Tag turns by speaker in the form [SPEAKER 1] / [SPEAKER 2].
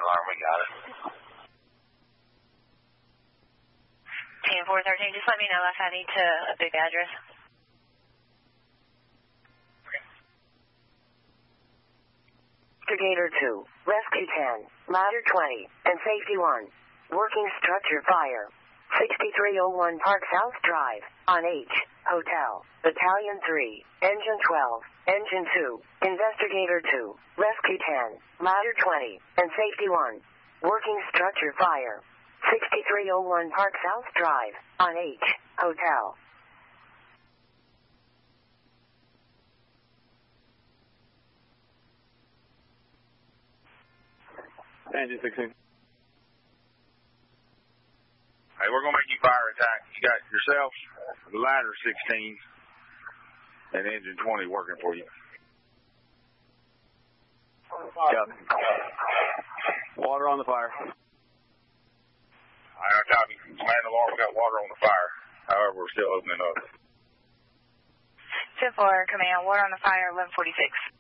[SPEAKER 1] alarm, we got it.
[SPEAKER 2] 10-413, just let me know if I need to update the address.
[SPEAKER 3] Investigator 2, Rescue 10, Ladder 20, and Safety 1. Working structure fire. 6301 Park South Drive, on H, Hotel, Battalion 3, Engine 12, Engine 2, Investigator 2, Rescue 10, Ladder 20, and Safety 1. Working structure fire. 6301 Park South Drive, on H, Hotel.
[SPEAKER 4] Engine 16.
[SPEAKER 1] Hey, we're going to make you fire attack. You got yourself, the ladder 16, and engine 20 working for you.
[SPEAKER 4] Yep. Water on the fire.
[SPEAKER 1] I copy. Man alarm, we got water on the fire. However, we're still opening up.
[SPEAKER 2] 10-4, command, water on the fire, 1146.